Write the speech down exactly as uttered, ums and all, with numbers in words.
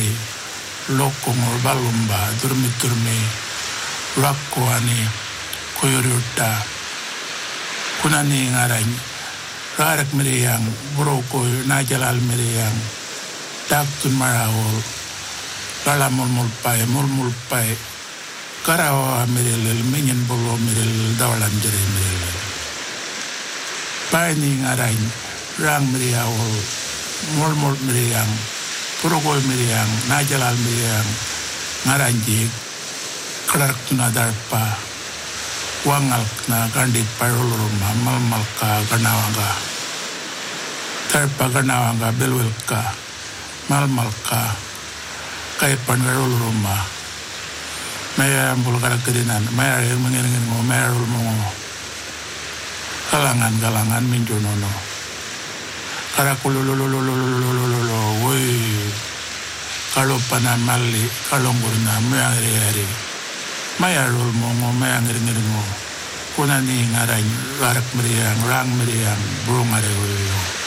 ngari lokongol balumba durmi durmi rakkoani koyoriutta kunani ngarany rarak meriyang buroko najalal meriyang daktun marawol lalamul mulpai mul mulpai karawa merelel menyen bolo merel dawalam jere merel pani ngarany rang meriyawol mul mul meriyang buroko meriyang najalal meriyang ngaranji kerak tuna darpa wangal na gandit paruluruma malmalka ganawanga darpa ganawanga belwelka malmalka kaipan garuluruma maya ambul karakterinan maya yang mengiringin mo maya rulmo galangan galangan minjonono karakululululululululululu woi kalau panamali kalau ngurna maya hari maya rulmo mo maya ngiring-ngiring mo kunani ngarany rarak meriang rang meriang burung are woi